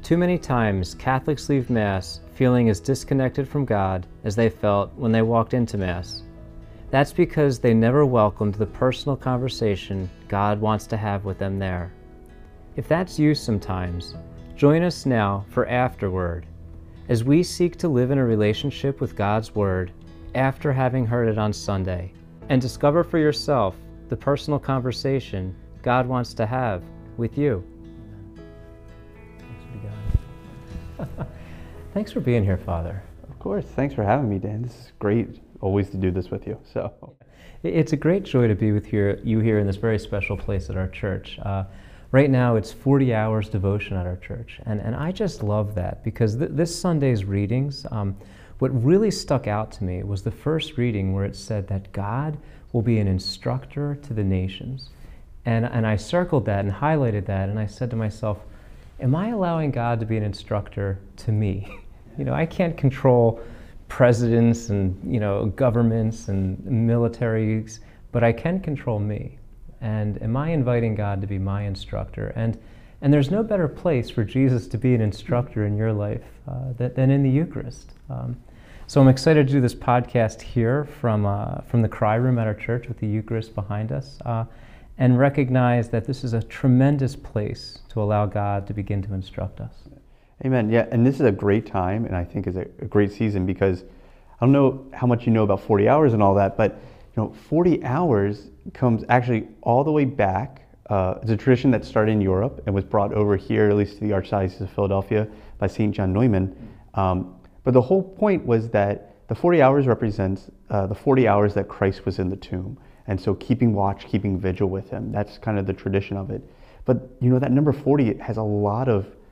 Too many times, Catholics leave Mass feeling as disconnected from God as they felt when they walked into Mass. That's because they never welcomed the personal conversation God wants to have with them there. If that's you sometimes, join us now for Afterword, as we seek to live in a relationship with God's Word after having heard it on Sunday, and discover for yourself the personal conversation God wants to have with you. Thanks for being here, Father. Of course. Thanks for having me, Dan. This is great always to do this with you. It's a great joy to be with you here in this very special place at our church. Right now it's 40 hours devotion at our church, and I just love that because this Sunday's readings, what really stuck out to me was the first reading where it said that God will be an instructor to the nations. And I circled that and highlighted that, and I said to myself, am I allowing God to be an instructor to me? I can't control presidents and governments and militaries, but I can control me. And am I inviting God to be my instructor? And there's no better place for Jesus to be an instructor in your life than in the Eucharist. So I'm excited to do this podcast here from the cry room at our church with the Eucharist behind us, and recognize that this is a tremendous place to allow God to begin to instruct us. Amen. Yeah, and this is a great time, and I think is a great season because I don't know how much you know about 40 hours and all that, but 40 hours comes actually all the way back. It's a tradition that started in Europe and was brought over here, at least to the Archdiocese of Philadelphia, by St. John Neumann. But the whole point was that the 40 hours represents the 40 hours that Christ was in the tomb. And so keeping watch, keeping vigil with him, that's kind of the tradition of it. But that number 40 has a lot of